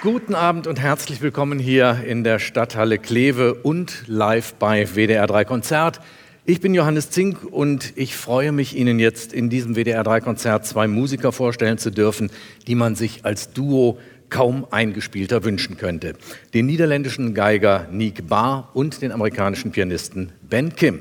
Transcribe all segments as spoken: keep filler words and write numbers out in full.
Guten Abend und herzlich willkommen hier in der Stadthalle Kleve und live bei W D R drei Konzert. Ich bin Johannes Zink und ich freue mich, Ihnen jetzt in diesem W D R drei Konzert zwei Musiker vorstellen zu dürfen, die man sich als Duo kaum eingespielter wünschen könnte. Den niederländischen Geiger Nick Barr und den amerikanischen Pianisten Ben Kim.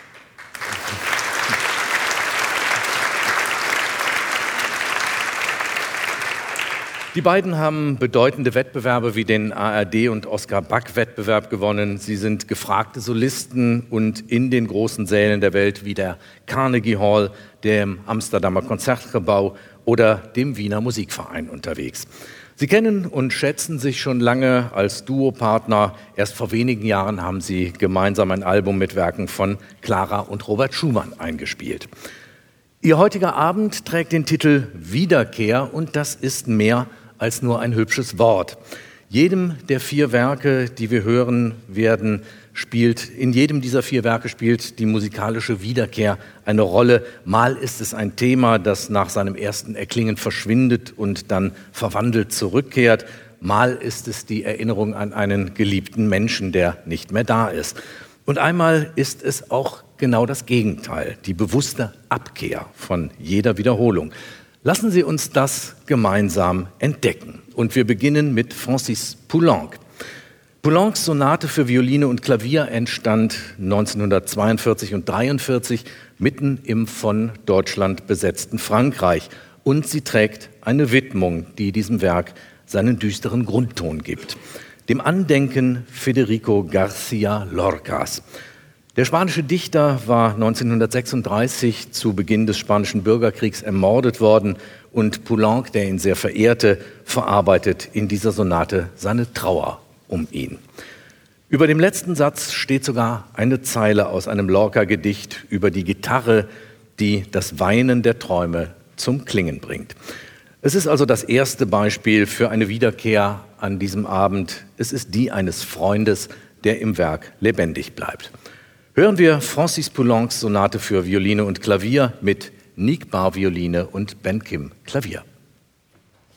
Die beiden haben bedeutende Wettbewerbe wie den A R D- und Oskar-Back-Wettbewerb gewonnen. Sie sind gefragte Solisten und in den großen Sälen der Welt wie der Carnegie Hall, dem Amsterdamer Konzertgebouw oder dem Wiener Musikverein unterwegs. Sie kennen und schätzen sich schon lange als Duopartner. Erst vor wenigen Jahren haben sie gemeinsam ein Album mit Werken von Clara und Robert Schumann eingespielt. Ihr heutiger Abend trägt den Titel Wiederkehr und das ist mehr als nur ein hübsches Wort. Jedem der vier Werke, die wir hören werden, spielt, in jedem dieser vier Werke spielt die musikalische Wiederkehr eine Rolle. Mal ist es ein Thema, das nach seinem ersten Erklingen verschwindet und dann verwandelt zurückkehrt. Mal ist es die Erinnerung an einen geliebten Menschen, der nicht mehr da ist. Und einmal ist es auch genau das Gegenteil, die bewusste Abkehr von jeder Wiederholung. Lassen Sie uns das gemeinsam entdecken. Und wir beginnen mit Francis Poulenc. Poulencs Sonate für Violine und Klavier entstand neunzehnhundertzweiundvierzig und dreiundvierzig mitten im von Deutschland besetzten Frankreich. Und sie trägt eine Widmung, die diesem Werk seinen düsteren Grundton gibt. Dem Andenken Federico García Lorcas. Der spanische Dichter war neunzehnhundertsechsunddreißig zu Beginn des Spanischen Bürgerkriegs ermordet worden und Poulenc, der ihn sehr verehrte, verarbeitet in dieser Sonate seine Trauer um ihn. Über dem letzten Satz steht sogar eine Zeile aus einem Lorca-Gedicht über die Gitarre, die das Weinen der Träume zum Klingen bringt. Es ist also das erste Beispiel für eine Wiederkehr an diesem Abend. Es ist die eines Freundes, der im Werk lebendig bleibt. Hören wir Francis Poulencs Sonate für Violine und Klavier mit Nick Barr Violine und Ben Kim Klavier.